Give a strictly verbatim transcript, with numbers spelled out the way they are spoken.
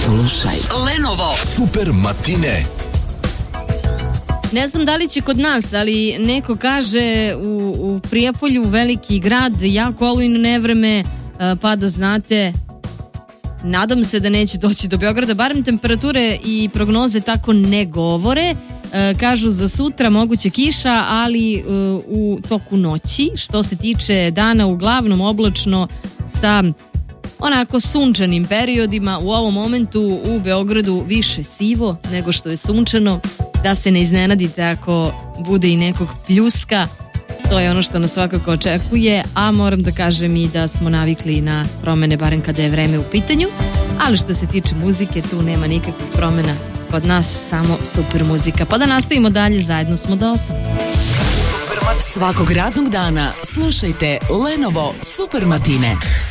Slušaj Lenovo Super matine. Ne znam da li će kod nas, ali neko kaže u, u Prijepolju, veliki grad, jako olujno nevreme, pa da znate, nadam se da neće doći do Beograda, barem temperature i prognoze tako ne govore. Kažu za sutra moguće kiša, ali u toku noći. Što se tiče dana, uglavnom oblačno sa onako sunčanim periodima. U ovom momentu u Beogradu više sivo nego što je sunčano. Da se ne iznenadite ako bude i nekog pljuska. To je ono što nas svakako očekuje, a moram da kažem i da smo navikli na promene, barem kada je vreme u pitanju. Ali što se tiče muzike, tu nema nikakvih promena. Kod nas samo super muzika. Pa da nastavimo dalje, zajedno smo do osam. svakog radnog dana slušajte Lenovo Super matine.